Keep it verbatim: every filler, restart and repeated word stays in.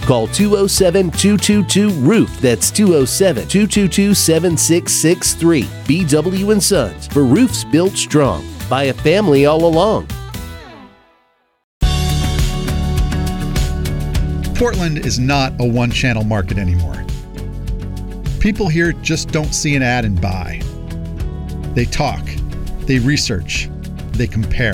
Call two oh seven, two two two, roof. That's two oh seven, two two two, seven six six three. B W and Sons, for roofs built strong by a family all along. Portland is not a one-channel market anymore. People here just don't see an ad and buy. They talk, they research, they compare.